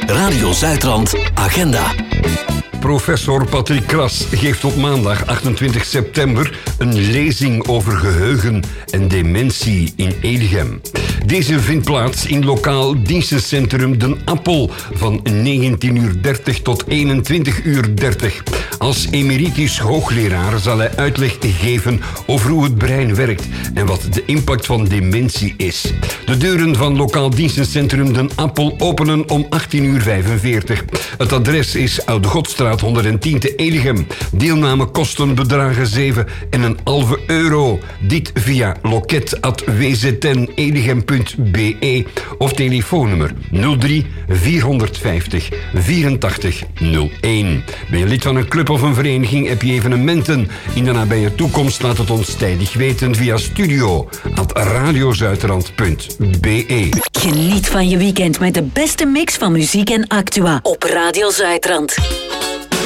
Radio Zuidrand Agenda. Professor Patrick Kras geeft op maandag 28 september een lezing over geheugen en dementie in Edegem. Deze vindt plaats in lokaal dienstencentrum Den Appel van 19:30 tot 21:30. Als emeritus hoogleraar zal hij uitleg geven over hoe het brein werkt en wat de impact van dementie is. De deuren van lokaal dienstencentrum Den Appel openen om 18:45. Het adres is Oude Godstraat 110 te Edegem. Deelnamekosten bedragen €7,5. Dit via loket@wzn-edegem.be of telefoonnummer 03 450 84 01. Ben je lid van een club of een vereniging? Heb je evenementen in de nabije toekomst? Laat het ons tijdig weten via studio@radiozuidrand.be. Geniet van je weekend met de beste mix van muziek en actua op Radio Zuidrand.